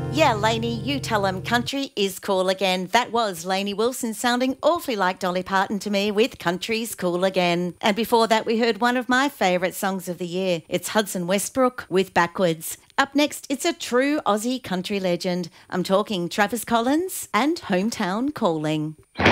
Yeah, Lainey, you tell 'em country is cool again. That was Lainey Wilson sounding awfully like Dolly Parton to me with Country's Cool Again. And before that, we heard one of my favourite songs of the year. It's Hudson Westbrook with Backwards. Up next, it's a true Aussie country legend. I'm talking Travis Collins and Hometown Calling.